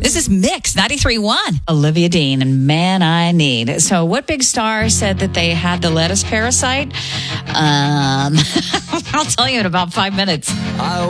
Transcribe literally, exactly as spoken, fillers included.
This is Mix ninety-three point one. Olivia Dean and Man I Need. So what big star said that they had the lettuce parasite? Um, I'll tell you in about five minutes. I